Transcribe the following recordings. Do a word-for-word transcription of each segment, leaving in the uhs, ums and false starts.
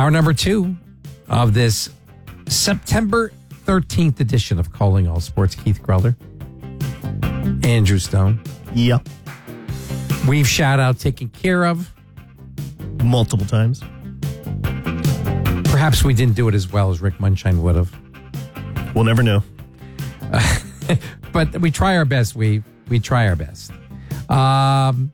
Hour number two of this September thirteenth edition of Calling All Sports. Keith Greller, Andrew Stone. Yeah. We've shout out taken care of. Multiple times. Perhaps we didn't do it as well as Rick Munshine would have. We'll never know. Uh, but we try our best. We we try our best. Um,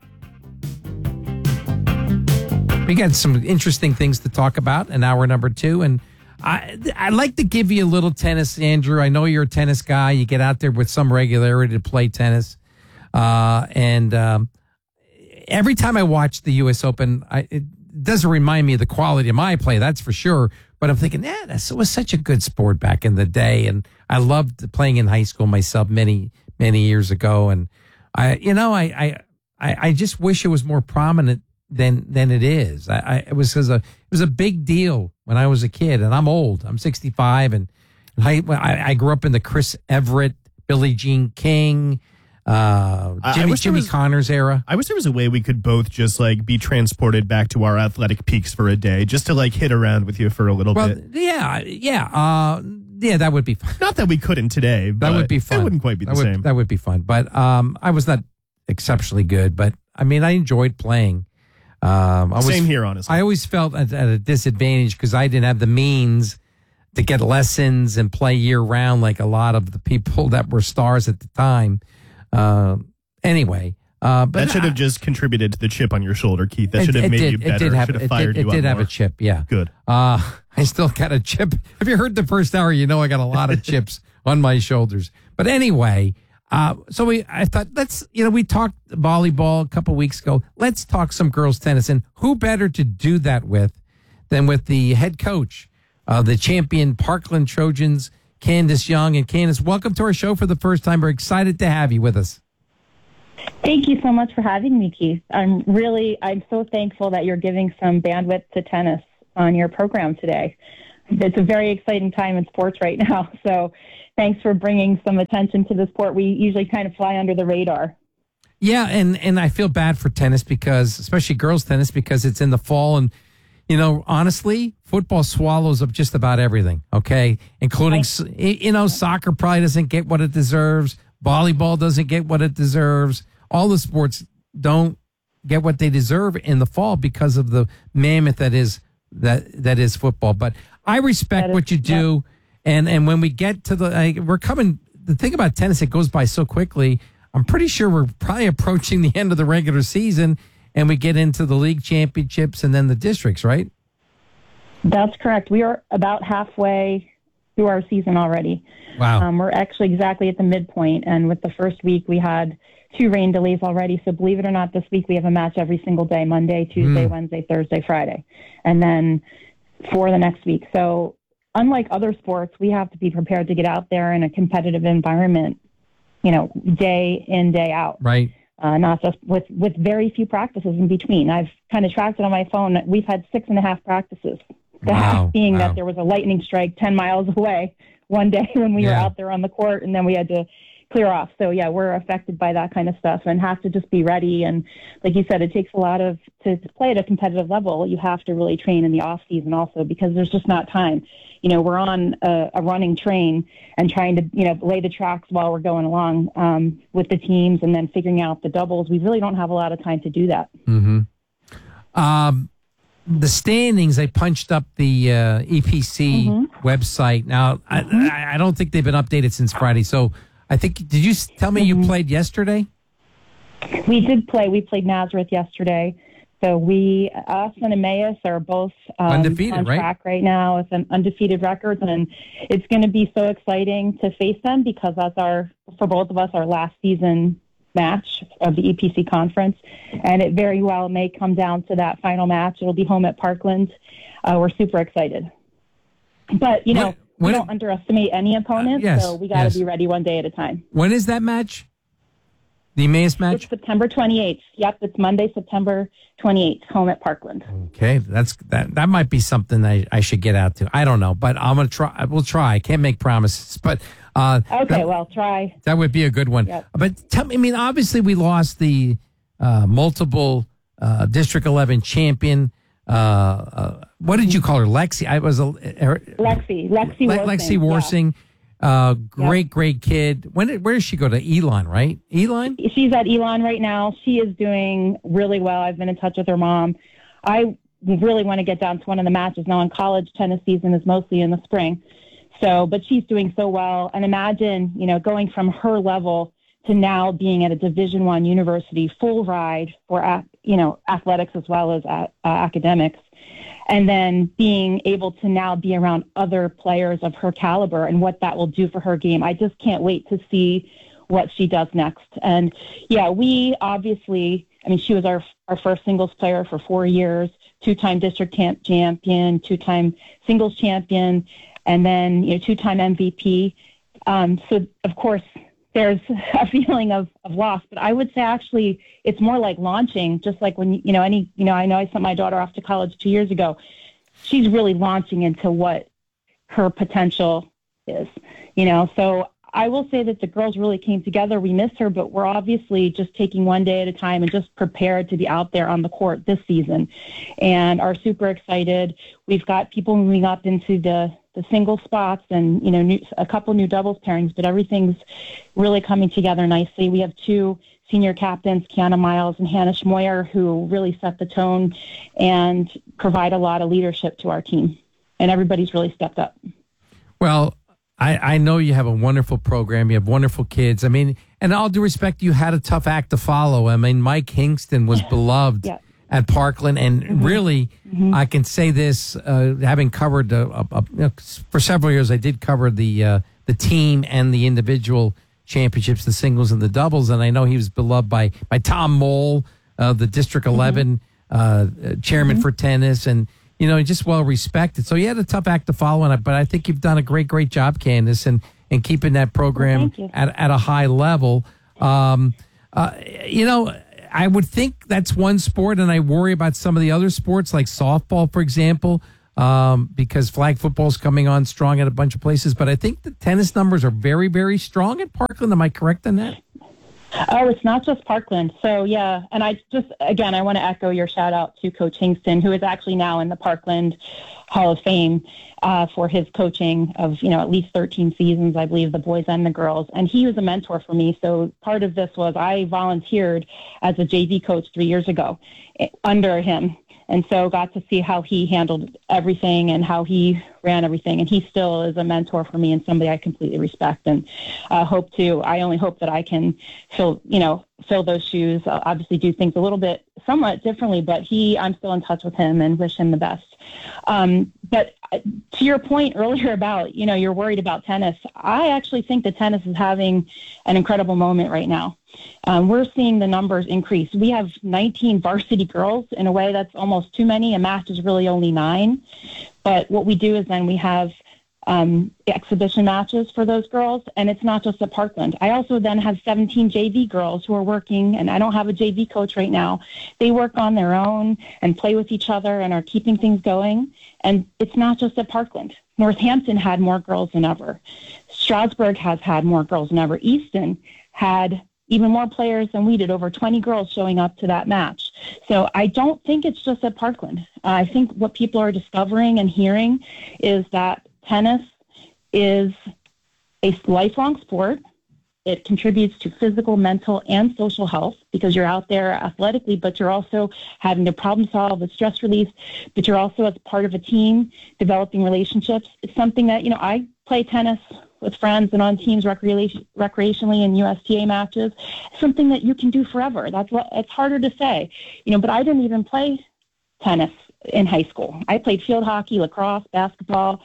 we got some interesting things to talk about in hour number two. And I, I'd like to give you a little tennis, Andrew. I know you're a tennis guy. You get out there with some regularity to play tennis. Uh, and um, every time I watch the U S Open, I, it doesn't remind me of the quality of my play, that's for sure. But I'm thinking, yeah, that was such a good sport back in the day. And I loved playing in high school myself many, many years ago. And I, you know, I, I, I just wish it was more prominent than, than it is. I, I it was, a, it was a big deal when I was a kid, and I'm old. I'm sixty-five, and I, I grew up in the Chris Everett, Billie Jean King, uh, Jimmy, Jimmy was, Connors era. I wish there was a way we could both just like be transported back to our athletic peaks for a day, just to like hit around with you for a little well, bit. Yeah, yeah, uh, yeah. That would be fun. Not that we couldn't today. But that would be fun. That wouldn't quite be that the would, same. That would be fun. But um, I was not exceptionally good. But I mean, I enjoyed playing. Um, I was, Same here, honestly. I always felt at, at a disadvantage because I didn't have the means to get lessons and play year round like a lot of the people that were stars at the time. Uh, anyway, uh, but that should have I, just contributed to the chip on your shoulder, Keith. That it, should have it made did, you better. It did have, should have it fired did, you it did out have more. a chip, yeah. Good. Uh, I still got a chip. Have you heard the first hour? You know I got a lot of chips on my shoulders. But anyway, uh, so we I thought let's you know we talked volleyball a couple weeks ago. Let's talk some girls tennis, and who better to do that with than with the head coach of the champion Parkland Trojans, Candace Young. And Candace, welcome to our show for the first time. We're excited to have you with us. Thank you so much for having me, Keith. I'm really, I'm so thankful that you're giving some bandwidth to tennis on your program today. It's a very exciting time in sports right now. So thanks for bringing some attention to the sport. We usually kind of fly under the radar. Yeah, and, and I feel bad for tennis because, especially girls tennis, because it's in the fall. And, you know, honestly, football swallows up just about everything, okay? Including, you know, soccer probably doesn't get what it deserves. Volleyball doesn't get what it deserves. All the sports don't get what they deserve in the fall because of the mammoth that is that that is football. But I respect is, what you do, yeah. and and when we get to the like, we're coming. The thing about tennis, it goes by so quickly. I'm pretty sure we're probably approaching the end of the regular season, and we get into the league championships and then the districts, right? That's correct. We are about halfway through our season already. Wow. Um, we're actually exactly at the midpoint, and with the first week we had two rain delays already. So believe it or not, this week we have a match every single day, Monday, Tuesday, mm. Wednesday, Thursday, Friday, and then for the next week. So unlike other sports, we have to be prepared to get out there in a competitive environment, you know, day in, day out. Right. Uh, not just with, with very few practices in between. I've kind of tracked it on my phone. We've had six and a half practices. Wow. Being wow. that there was a lightning strike ten miles away one day when we yeah. were out there on the court, and then we had to clear off. So yeah, we're affected by that kind of stuff and have to just be ready. And like you said, it takes a lot of, to, to play at a competitive level, you have to really train in the off season also, because there's just not time. You know, we're on a, a running train and trying to, you know, lay the tracks while we're going along um, with the teams and then figuring out the doubles. We really don't have a lot of time to do that. Mm-hmm. Um, the standings, I punched up the uh, E P C mm-hmm. website. Now, mm-hmm. I, I don't think they've been updated since Friday. So I think, did you tell me mm-hmm. you played yesterday? We did play. We played Nazareth yesterday. So we, us and Emmaus are both um, undefeated, on track right? right now with an undefeated records. And it's going to be so exciting to face them because that's our, for both of us, our last season match of the E P C conference. And it very well may come down to that final match. It'll be home at Parkland. Uh, we're super excited. But, you know, what, what, we don't underestimate any opponent, uh, yes, so we got to yes. be ready one day at a time. When is that match? The Emmaus match? It's September twenty-eighth. Yep, it's Monday, September twenty-eighth, home at Parkland. Okay, that's that. That might be something I, I should get out to. I don't know, but I'm gonna try. We'll try. I can't make promises, but uh, okay, that, well, try. That would be a good one. Yep. But tell me, I mean, obviously we lost the uh, multiple uh, District eleven champion uh, uh, what did you call her? Lexi. I was a her, Lexi. Lexi Le- Worsing. Lexi Worsing. Uh, great, yep. great kid. When did, where does she go to? Elon, right? Elon? She's at Elon right now. She is doing really well. I've been in touch with her mom. I really want to get down to one of the matches now. In college, tennis season is mostly in the spring. So, but she's doing so well. And imagine, you know, going from her level to now being at a Division One university, full ride for, you know, athletics as well as uh, academics. And then being able to now be around other players of her caliber and what that will do for her game. I just can't wait to see what she does next. And yeah, we obviously, I mean, she was our our first singles player for four years, two-time district champ, champion, two-time singles champion, and then, you know, two-time M V P. Um, so of course, there's a feeling of, of loss, but I would say actually it's more like launching, just like when, you know, any, you know, I know I sent my daughter off to college two years ago. She's really launching into what her potential is, you know, so I will say that the girls really came together. We miss her, but we're obviously just taking one day at a time and just prepared to be out there on the court this season and are super excited. We've got people moving up into the the single spots and, you know, new, a couple new doubles pairings, but everything's really coming together nicely. We have two senior captains, Kiana Miles and Hannah Schmoyer, who really set the tone and provide a lot of leadership to our team. And everybody's really stepped up. Well, I, I know you have a wonderful program. You have wonderful kids. I mean, and all due respect, you had a tough act to follow. I mean, Mike Hingston was beloved. Yeah. At Parkland, and mm-hmm. really, mm-hmm. I can say this, uh, having covered uh, uh, uh, you know, for several years, I did cover the uh, the team and the individual championships, the singles and the doubles, and I know he was beloved by by Tom Mole, uh, the District eleven mm-hmm. uh, chairman mm-hmm. for tennis, and you know, just well respected. So you had a tough act to follow, and but I think you've done a great, great job, Candace, and and keeping that program well, at at a high level. Um, uh, you know. I would think that's one sport, and I worry about some of the other sports like softball, for example, um, because flag football is coming on strong at a bunch of places. But I think the tennis numbers are very, very strong at Parkland. Am I correct on that? Oh, it's not just Parkland. So, yeah, and I just, again, I want to echo your shout out to Coach Hingston, who is actually now in the Parkland Hall of Fame uh, for his coaching of, you know, at least thirteen seasons, I believe, the boys and the girls. And he was a mentor for me. So part of this was I volunteered as a J V coach three years ago under him. And so got to see how he handled everything and how he ran everything. And he still is a mentor for me and somebody I completely respect and uh, hope to, I only hope that I can fill, you know, fill those shoes, uh, obviously do things a little bit somewhat differently, but he, I'm still in touch with him and wish him the best. Um, but to your point earlier about, you know, you're worried about tennis. I actually think that tennis is having an incredible moment right now. Um, we're seeing the numbers increase. We have nineteen varsity girls. In a way, that's almost too many. A match is really only nine. But what we do is then we have um, exhibition matches for those girls, and it's not just at Parkland. I also then have seventeen J V girls who are working, and I don't have a J V coach right now. They work on their own and play with each other and are keeping things going. And it's not just at Parkland. Northampton had more girls than ever. Stroudsburg has had more girls than ever. Easton had even more players than we did, over twenty girls showing up to that match. So I don't think it's just at Parkland. Uh, I think what people are discovering and hearing is that tennis is a lifelong sport. It contributes to physical, mental, and social health because you're out there athletically, but you're also having to problem solve with stress release, but you're also as part of a team developing relationships. It's something that, you know, I play tennis with friends and on teams recreation, recreationally in U S T A matches, something that you can do forever. That's what it's harder to say, you know, but I didn't even play tennis in high school. I played field hockey, lacrosse, basketball,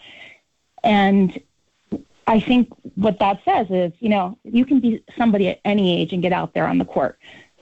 and I think what that says is, you know, you can be somebody at any age and get out there on the court.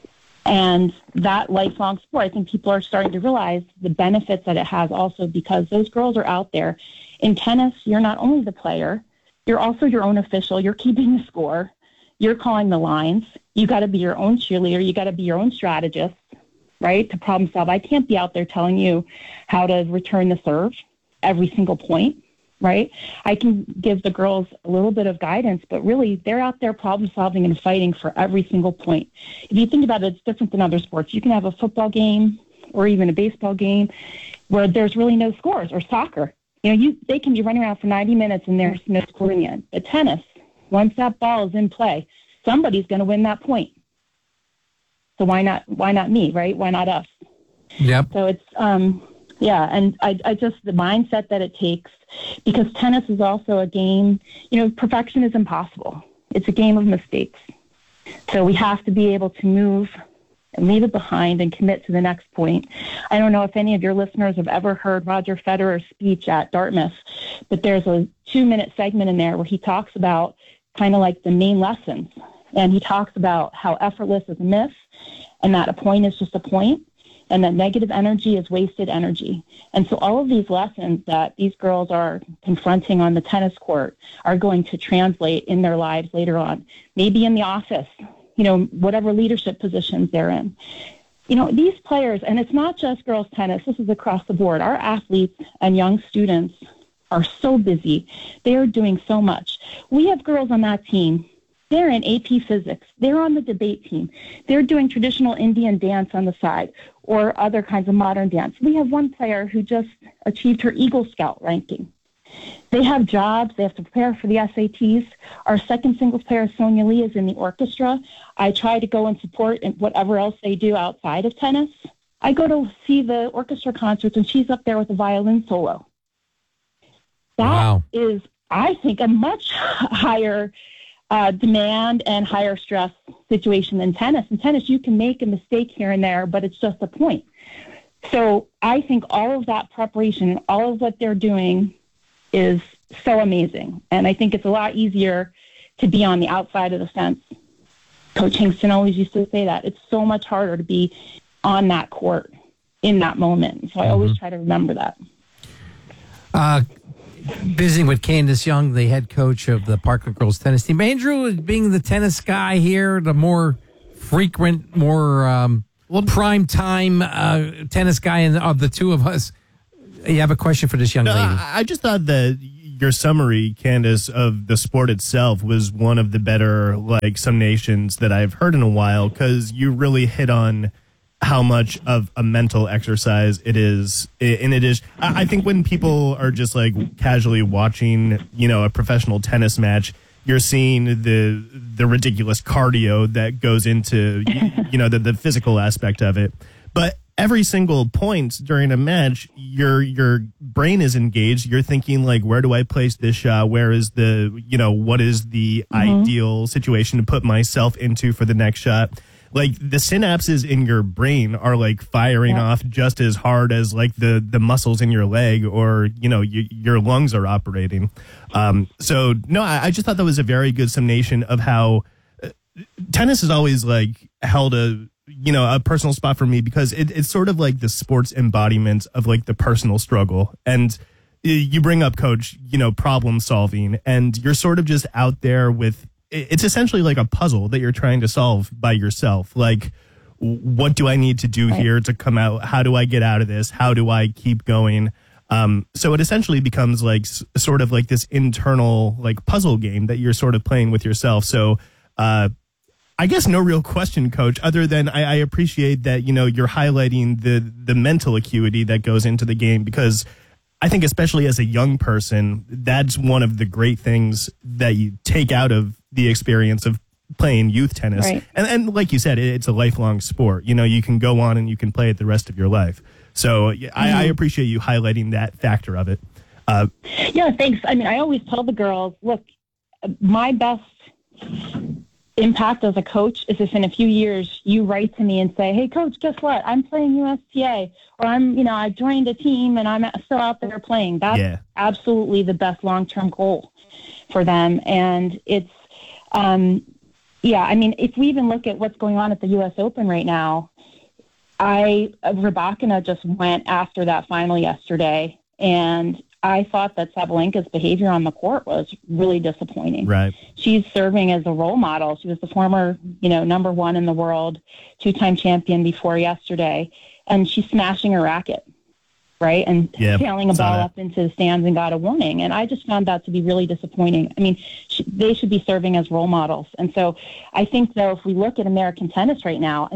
And that lifelong sport, I think people are starting to realize the benefits that it has also because those girls are out there. In tennis, you're not only the player, you're also your own official. You're keeping the score. You're calling the lines. You got to be your own cheerleader. You got to be your own strategist, right, to problem solve. I can't be out there telling you how to return the serve every single point, right? I can give the girls a little bit of guidance, but really they're out there problem solving and fighting for every single point. If you think about it, it's different than other sports. You can have a football game or even a baseball game where there's really no scores, or soccer. You know, you they can be running around for ninety minutes and there's no score in the end. But tennis, once that ball is in play, somebody's going to win that point. So why not? Why not me, right? Why not us? Yep. So it's um, yeah, and I, I just the mindset that it takes, because tennis is also a game. You know, perfection is impossible. It's a game of mistakes. So we have to be able to move and leave it behind and commit to the next point. I don't know if any of your listeners have ever heard Roger Federer's speech at Dartmouth, but there's a two-minute segment in there where he talks about kind of like the main lessons. And he talks about how effortless is a myth, and that a point is just a point, and that negative energy is wasted energy. And so all of these lessons that these girls are confronting on the tennis court are going to translate in their lives later on, maybe in the office, you know, whatever leadership positions they're in. You know, these players, and it's not just girls tennis, this is across the board. Our athletes and young students are so busy. They are doing so much. We have girls on that team. They're in A P Physics. They're on the debate team. They're doing traditional Indian dance on the side or other kinds of modern dance. We have one player who just achieved her Eagle Scout ranking. They have jobs. They have to prepare for the S A Ts. Our second singles player, Sonia Lee, is in the orchestra. I try to go and support in whatever else they do outside of tennis. I go to see the orchestra concerts, and she's up there with a violin solo. That Wow. is, I think, a much higher uh, demand and higher stress situation than tennis. In tennis, you can make a mistake here and there, but it's just a point. So I think all of that preparation and all of what they're doing is so amazing. And I think it's a lot easier to be on the outside of the fence. Coach Hingston always used to say that. It's so much harder to be on that court in that moment. So I mm-hmm. always try to remember that. Uh, visiting with Candace Young, the head coach of the Parkland girls tennis team. Andrew, being the tennis guy here, the more frequent, more um, well, prime time uh, tennis guy in, of the two of us, you have a question for this young no, lady. I just thought that your summary, Candace, of the sport itself was one of the better, like, summations that I've heard in a while, because you really hit on how much of a mental exercise it is. And it is, I think when people are just like casually watching, you know, a professional tennis match, you're seeing the the ridiculous cardio that goes into, you know, the, the physical aspect of it. But every single point during a match, your your brain is engaged. You're thinking, like, where do I place this shot? Where is the, you know, what is the mm-hmm. ideal situation to put myself into for the next shot? Like, the synapses in your brain are, like, firing yeah. off just as hard as, like, the, the muscles in your leg or, you know, you, your lungs are operating. Um, so, no, I, I just thought that was a very good summation of how uh, tennis has always, like, held a, you know, a personal spot for me, because it, it's sort of like the sports embodiment of, like, the personal struggle. And you bring up, Coach, you know, problem solving, and you're sort of just out there with, it's essentially like a puzzle that you're trying to solve by yourself. Like, what do I need to do here to come out? How do I get out of this? How do I keep going? Um, so it essentially becomes like s- sort of like this internal like puzzle game that you're sort of playing with yourself. So uh, I guess no real question, Coach, other than I, I appreciate that, you know, you're highlighting the the mental acuity that goes into the game, because I think especially as a young person, that's one of the great things that you take out of the experience of playing youth tennis. Right. And, and like you said, it, it's a lifelong sport. You know, you can go on and you can play it the rest of your life. So mm-hmm. I, I appreciate you highlighting that factor of it. Uh, yeah, thanks. I mean, I always tell the girls, look, my best impact as a coach is if in a few years you write to me and say, hey, Coach, guess what? I'm playing U S T A, or I'm, you know, I joined a team and I'm still out there playing. That's yeah. absolutely the best long-term goal for them. And it's, um, yeah, I mean, if we even look at what's going on at the U S Open right now, I, Rybakina just went after that final yesterday, and I thought that Sabalenka's behavior on the court was really disappointing. Right. She's serving as a role model. She was the former, you know, number one in the world, two-time champion before yesterday, and she's smashing her racket, right, and yeah, sailing a ball that. up into the stands and got a warning. And I just found that to be really disappointing. I mean, sh- they should be serving as role models. And so I think, though, if we look at American tennis right now, I mean,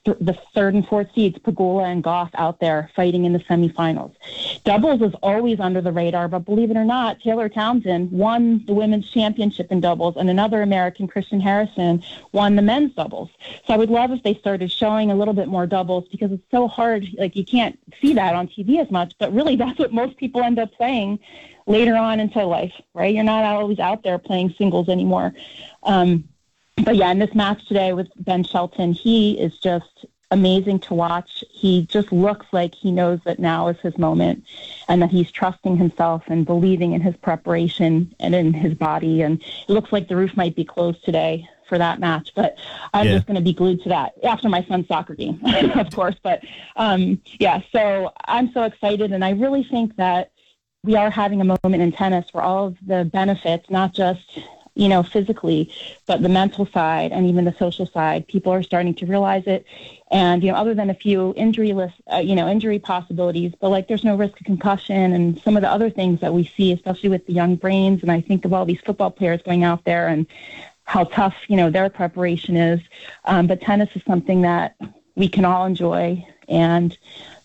th- the third and fourth seeds, Pegula and Goff, out there fighting in the semifinals. Doubles is always under the radar, but believe it or not, Taylor Townsend won the women's championship in doubles, and another American, Christian Harrison, won the men's doubles. So I would love if they started showing a little bit more doubles, because it's so hard. Like, you can't see that on T V as much, but really that's what most people end up playing later on into life, right? You're not always out there playing singles anymore. Um, But yeah, in this match today with Ben Shelton, he is just amazing to watch. He just looks like he knows that now is his moment, and that he's trusting himself and believing in his preparation and in his body. And it looks like the roof might be closed today for that match, but I'm yeah. just going to be glued to that after my son's soccer game, of course. But um, yeah, so I'm so excited, and I really think that we are having a moment in tennis where all of the benefits, not just you know, physically, but the mental side and even the social side, people are starting to realize it. And, you know, other than a few injury list, uh, you know, injury possibilities, but like there's no risk of concussion and some of the other things that we see, especially with the young brains. And I think of all these football players going out there and how tough, you know, their preparation is. Um, but tennis is something that we can all enjoy. And,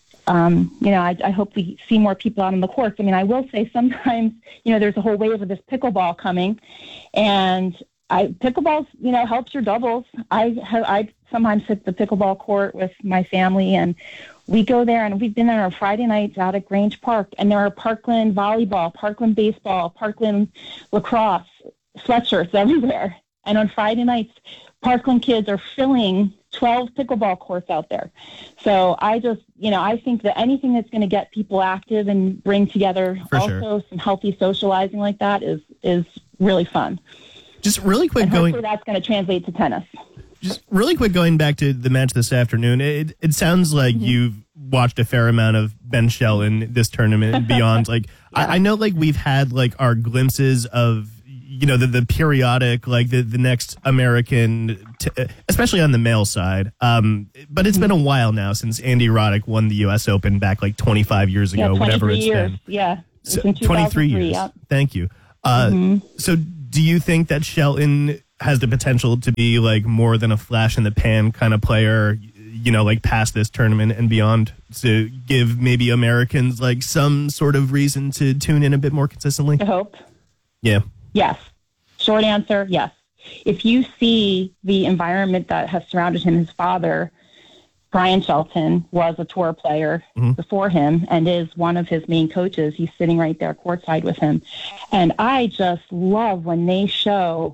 Um, you know, I, I hope we see more people out on the courts. I mean, I will say sometimes, you know, there's a whole wave of this pickleball coming, and I pickleballs, you know, helps your doubles. I have, I sometimes hit the pickleball court with my family, and we go there, and we've been there on Friday nights out at Grange Park, and there are Parkland volleyball, Parkland baseball, Parkland lacrosse, sweatshirts everywhere. And on Friday nights, Parkland kids are filling twelve pickleball courts out there. So I just, you know, I think that anything that's going to get people active and bring together For also sure. some healthy socializing like that is is really fun. Just really quick and going. Hopefully that's going to translate to tennis. Just really quick going back to the match this afternoon. It it sounds like mm-hmm. you've watched a fair amount of Ben Shelton this tournament and beyond. Like yeah. I, I know, like we've had like our glimpses of, you know, the, the periodic, like the, the next American, t- especially on the male side. Um, but it's been a while now since Andy Roddick won the U S Open back like twenty-five years ago, yeah, whatever it's years. been. Yeah, so, twenty-three years. Yep. Thank you. Uh, mm-hmm. So do you think that Shelton has the potential to be like more than a flash in the pan kind of player, you know, like past this tournament and beyond, to give maybe Americans like some sort of reason to tune in a bit more consistently? I hope. Yeah. Yes. Short answer, yes. If you see the environment that has surrounded him, his father, Brian Shelton, was a tour player mm-hmm. before him and is one of his main coaches. He's sitting right there courtside with him. And I just love when they show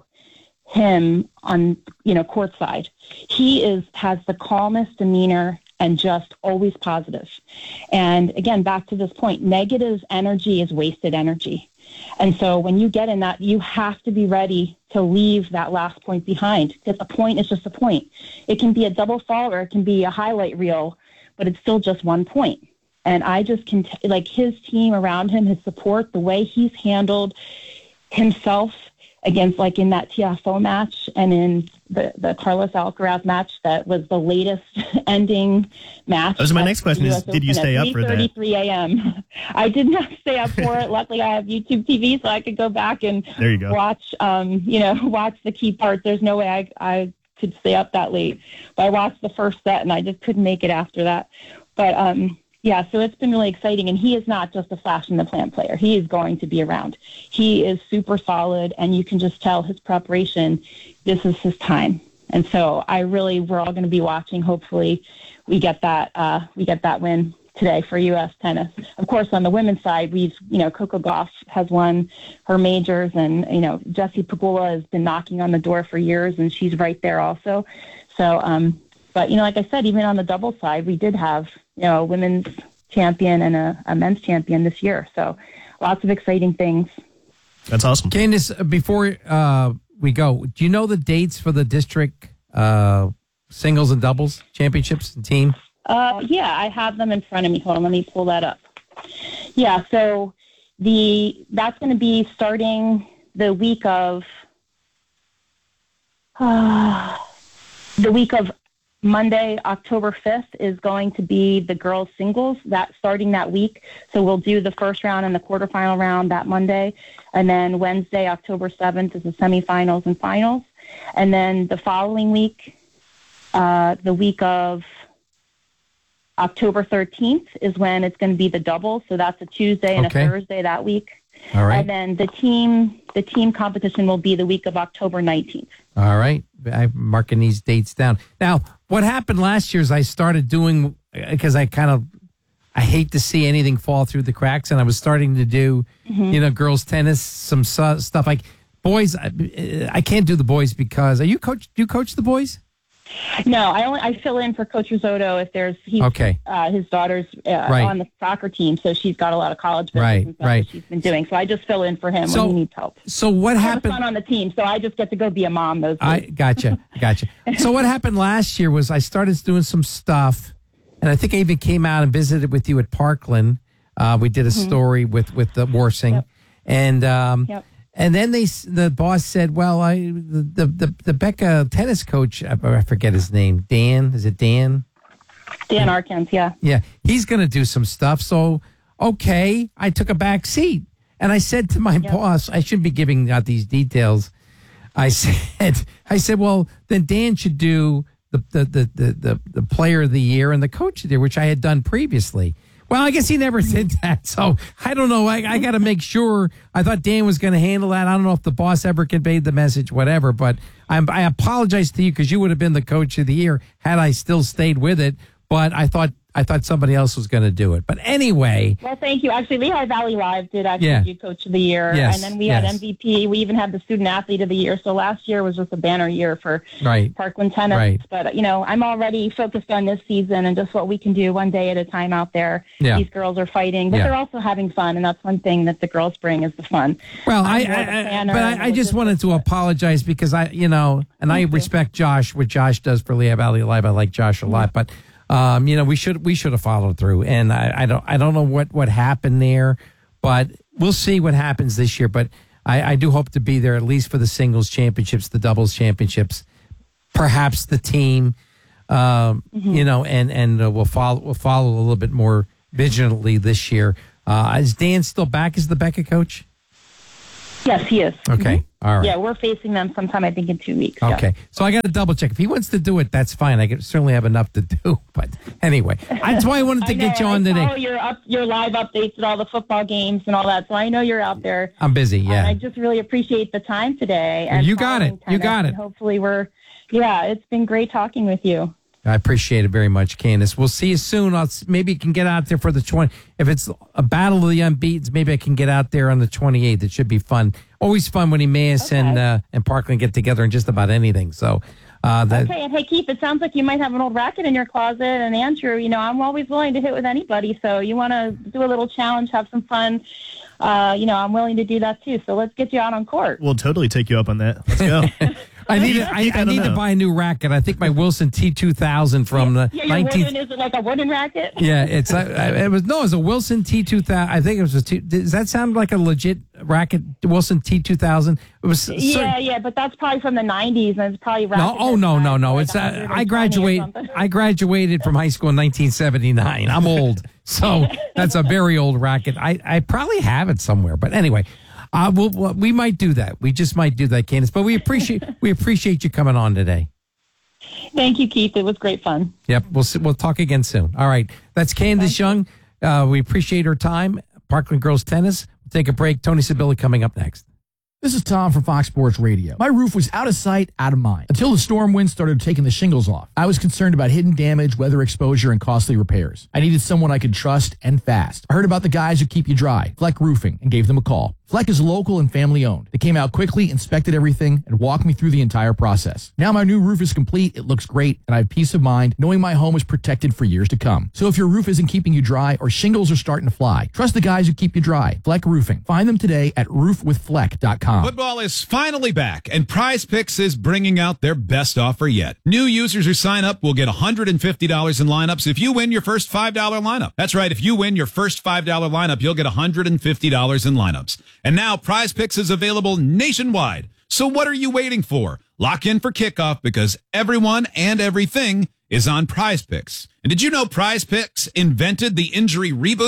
him on, you know, courtside. He is has the calmest demeanor and just always positive. And again, back to this point, negative energy is wasted energy. And so when you get in that, you have to be ready to leave that last point behind, because a point is just a point. It can be a double fault or it can be a highlight reel, but it's still just one point. And I just can, t- like his team around him, his support, the way he's handled himself against, like in that T F O match and in the, the Carlos Alcaraz match that was the latest ending match. That was my next question is, did you stay up for that? three thirty-three a.m. I did not stay up for it. Luckily, I have YouTube T V, so I could go back and there you go. watch, um, you know, watch the key parts. There's no way I, I could stay up that late. But I watched the first set, and I just couldn't make it after that. But, um, yeah, so it's been really exciting, and he is not just a flash in the pan player. He is going to be around. He is super solid, and you can just tell his preparation, this is his time. And so I really, we're all going to be watching. Hopefully we get that, uh, we get that win today for U S tennis. Of course, on the women's side, we've, you know, Coco Gauff has won her majors, and, you know, Jessie Pegula has been knocking on the door for years, and she's right there also. So, um, but, you know, like I said, even on the doubles side, we did have, you know, a women's champion and a, a men's champion this year. So lots of exciting things. That's awesome. Candace, before uh, we go, do you know the dates for the district uh, singles and doubles championships and team? Uh, yeah, I have them in front of me. Hold on, let me pull that up. Yeah, so the that's going to be starting the week of uh, the week of Monday, October fifth is going to be the girls singles, that starting that week. So we'll do the first round and the quarterfinal round that Monday. And then Wednesday, October seventh is the semifinals and finals. And then the following week, uh, the week of October thirteenth is when it's going to be the double. So that's a Tuesday and Okay. a Thursday that week. All right. And then the team the team competition will be the week of October nineteenth. All right. I'm marking these dates down. Now, what happened last year is I started doing, because I kind of, I hate to see anything fall through the cracks, and I was starting to do, Mm-hmm. you know, girls tennis, some su- stuff like boys. I, I can't do the boys because, are you coach, do you coach the boys? No, I only I fill in for Coach Risotto if there's he's, Okay. uh, his daughter's uh, Right. on the soccer team, so she's got a lot of college business Right, and stuff right. that she's been doing. So I just fill in for him So- when he needs help. So what I have a happened? son on the team, so I just get to go be a mom those I days. gotcha, gotcha. So what happened last year was I started doing some stuff, and I think I even came out and visited with you at Parkland. Uh, we did a story with with the Warsing, Yep. and um, Yep. and then they s- the boss said, "Well, I the the the, the Becca tennis coach, I, I forget his name, Dan. Is it Dan? Dan Arkins, yeah. Yeah, he's going to do some stuff. So, okay, I took a back seat. And I said to my boss, I shouldn't be giving out these details. I said, I said, well, then Dan should do the, the, the, the, the, the player of the year and the coach of the year, which I had done previously. Well, I guess he never did that. So I don't know. I, I got to make sure. I thought Dan was going to handle that. I don't know if the boss ever conveyed the message, whatever. But I'm, I apologize to you because you would have been the coach of the year had I still stayed with it. But I thought I thought somebody else was going to do it. But anyway, Well, thank you. Actually, Lehigh Valley Live did actually Yeah. do Coach of the Year, Yes, and then we yes. had M V P. We even had the Student Athlete of the Year. So last year was just a banner year for right. Parkland tennis. Right. But you know, I'm already focused on this season and just what we can do one day at a time out there. Yeah. These girls are fighting, but Yeah. they're also having fun, and that's one thing that the girls bring is the fun. Well, I, I'm more I, the I planner but and I, I the just wanted to logistics, but- apologize because I, you know, and I Thank you. respect Josh, what Josh does for Lehigh Valley Live. I like Josh a lot, but um, you know, we should we should have followed through, and I, I don't I don't know what what happened there, but we'll see what happens this year. But I, I do hope to be there at least for the singles championships, the doubles championships, perhaps the team, um, Mm-hmm. you know, and and uh, we'll follow we'll follow a little bit more vigilantly this year. Uh, is Dan still back as the Becca coach? Yes, he is. Okay. Mhm. All right. Yeah, we're facing them sometime, I think, in two weeks. yeah. Okay. So I got to double check. If he wants to do it, that's fine. I could certainly have enough to do. But anyway, that's why I wanted to I know, get you on I today. follow your up, your live updates at all the football games and all that, so I know you're out there. I'm busy. And Yeah. I just really appreciate the time today. And You got it. following You tennis, got it. and hopefully we're, yeah, it's been great talking with you. I appreciate it very much, Candace. We'll see you soon. I'll s- maybe you can get out there for the twenty. If it's a battle of the unbeatens, maybe I can get out there on the twenty-eighth. It should be fun. Always fun when Emmaus Okay. and uh, and Parkland get together in just about anything. So uh, that, Okay, and hey, Keith, it sounds like you might have an old racket in your closet. And Andrew, you know, I'm always willing to hit with anybody. So you want to do a little challenge, have some fun. Uh, you know, I'm willing to do that too. So let's get you out on court. We'll totally take you up on that. Let's go. I need to, I, I don't need to know. buy a new racket. I think my Wilson T two thousand from the Yeah, your nineteenth. wooden, is it like a wooden racket? Yeah, it's uh, it was no, it was a Wilson T two thousand. I think it was a T. Does that sound like a legit racket? Wilson T two thousand. It was. Yeah, yeah, but that's probably from the nineties, and it's probably No, racket oh no, that's no, no! like It's uh, one hundred I twenty or graduate. something. I graduated from high school in nineteen seventy-nine. I'm old, so that's a very old racket. I, I probably have it somewhere, but anyway, uh, we'll, we'll, we might do that. We just might do that, Candace. But we appreciate we appreciate you coming on today. Thank you, Keith. It was great fun. Yep, we'll see, we'll talk again soon. All right, that's Candace Young. Uh, we appreciate her time. Parkland Girls Tennis. We'll take a break. Tony Sibilla coming up next. This is Tom from Fox Sports Radio. My roof was out of sight, out of mind, until the storm winds started taking the shingles off. I was concerned about hidden damage, weather exposure, and costly repairs. I needed someone I could trust and fast. I heard about the guys who keep you dry, Fleck Roofing, and gave them a call. Fleck is local and family owned. They came out quickly, inspected everything, and walked me through the entire process. Now my new roof is complete, it looks great, and I have peace of mind knowing my home is protected for years to come. So if your roof isn't keeping you dry or shingles are starting to fly, trust the guys who keep you dry. Fleck Roofing. Find them today at roof with fleck dot com. Football is finally back, and Prize Picks is bringing out their best offer yet. New users who sign up will get one hundred fifty dollars in lineups if you win your first five dollar lineup. That's right. If you win your first five dollar lineup, you'll get one hundred fifty dollars in lineups. And now Prize Picks is available nationwide. So what are you waiting for? Lock in for kickoff because everyone and everything is on Prize Picks. And did you know Prize Picks invented the injury reboot?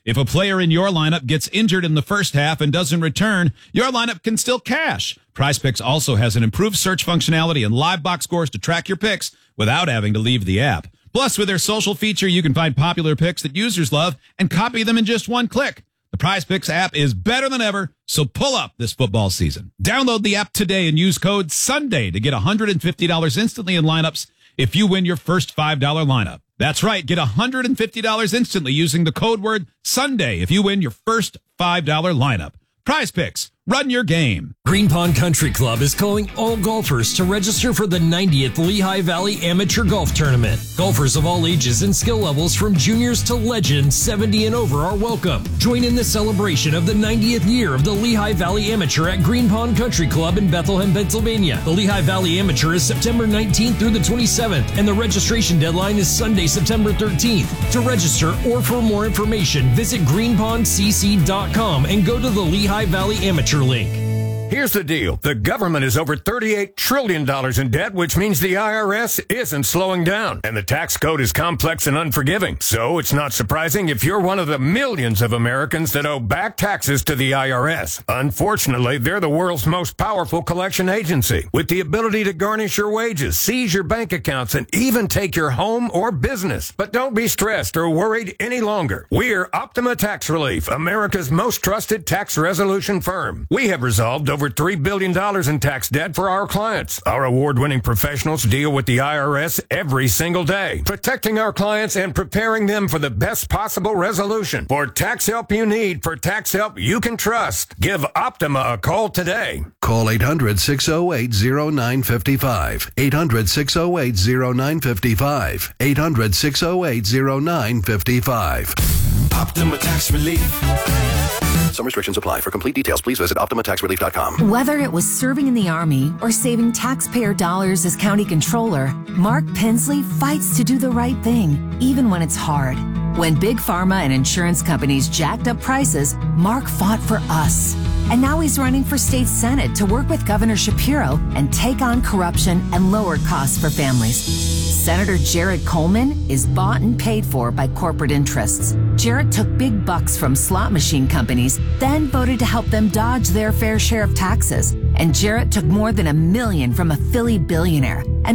If a player in your lineup gets injured in the first half and doesn't return, your lineup can still cash. PrizePicks also has an improved search functionality and live box scores to track your picks without having to leave the app. Plus, with their social feature, you can find popular picks that users love and copy them in just one click. The PrizePicks app is better than ever, so pull up this football season. Download the app today and use code SUNDAY to get one hundred fifty dollars instantly in lineups if you win your first five dollar lineup. That's right, get one hundred fifty dollars instantly using the code word SUNDAY if you win your first five dollar lineup. PrizePicks, run your game. Green Pond Country Club is calling all golfers to register for the ninetieth Lehigh Valley Amateur Golf Tournament. Golfers of all ages and skill levels from juniors to legends seventy and over are welcome. Join in the celebration of the ninetieth year of the Lehigh Valley Amateur at Green Pond Country Club in Bethlehem, Pennsylvania. The Lehigh Valley Amateur is September nineteenth through the twenty-seventh, and the registration deadline is Sunday, September thirteenth. To register or for more information, visit green pond c c dot com and go to the Lehigh Valley Amateur link. Here's the deal. The government is over thirty-eight trillion dollars in debt, which means the I R S isn't slowing down. And the tax code is complex and unforgiving. So it's not surprising if you're one of the millions of Americans that owe back taxes to the I R S. Unfortunately, they're the world's most powerful collection agency, with the ability to garnish your wages, seize your bank accounts, and even take your home or business. But don't be stressed or worried any longer. We're Optima Tax Relief, America's most trusted tax resolution firm. We have resolved over over three billion dollars in tax debt for our clients. Our award-winning professionals deal with the I R S every single day, protecting our clients and preparing them for the best possible resolution. For tax help you need, for tax help you can trust, give Optima a call today. Call eight hundred, six oh eight, oh nine five five. eight hundred, six oh eight, oh nine five five. eight hundred, six oh eight, oh nine five five. Optima Tax Relief. Some restrictions apply. For complete details, please visit optima tax relief dot com. Whether it was serving in the Army or saving taxpayer dollars as county controller, Mark Pensley fights to do the right thing, even when it's hard. When big pharma and insurance companies jacked up prices, Mark fought for us. And now he's running for state senate to work with Governor Shapiro and take on corruption and lower costs for families. Senator Jared Coleman is bought and paid for by corporate interests. Jared took big bucks from slot machine companies, then voted to help them dodge their fair share of taxes. And Jared took more than a million from a Philly billionaire. And